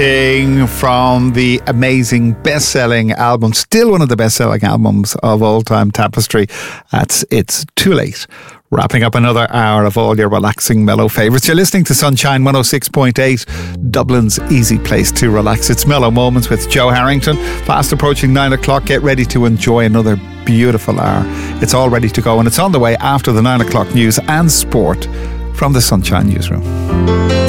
From the amazing best-selling album, still one of the best-selling albums of all time, Tapestry. That's It's Too Late. Wrapping up another hour of all your relaxing mellow favourites. You're listening to Sunshine 106.8, Dublin's easy place to relax. It's Mellow Moments with Joe Harrington. Fast approaching 9 o'clock. Get ready to enjoy another beautiful hour. It's all ready to go, and it's on the way after the 9 o'clock news and sport from the Sunshine Newsroom.